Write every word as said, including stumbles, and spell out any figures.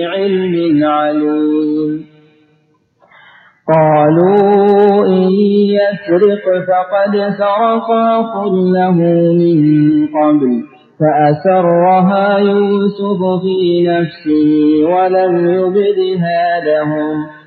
علم عليم. قالوا إن يسرق فقد سرق أخ له من قبل فأسرها يوسف في نفسه ولم يبدها لهم